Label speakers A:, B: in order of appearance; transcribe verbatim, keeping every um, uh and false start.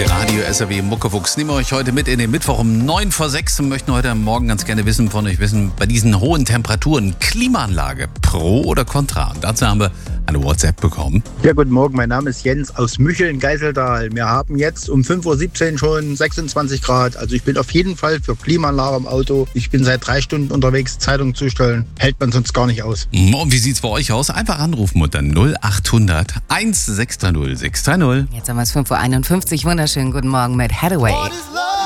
A: Radio S R W Muckefuchs. Nehmen wir euch heute mit in den Mittwoch um neun vor sechs und möchten heute Morgen ganz gerne wissen von euch wissen, bei diesen hohen Temperaturen, Klimaanlage, pro oder contra? Und dazu haben wir eine WhatsApp bekommen.
B: Ja, guten Morgen, mein Name ist Jens aus Mücheln, Geiseltal. Wir haben jetzt um fünf Uhr siebzehn schon sechsundzwanzig Grad. Also ich bin auf jeden Fall für Klimaanlage im Auto. Ich bin seit drei Stunden unterwegs, Zeitung zustellen. Hält man sonst gar nicht aus.
A: Und wie sieht's bei euch aus? Einfach anrufen unter null achthundert eins sechs drei null sechs drei null.
C: Jetzt haben wir es fünf Uhr einundfünfzig. Wunderschönen guten Morgen mit Hathaway.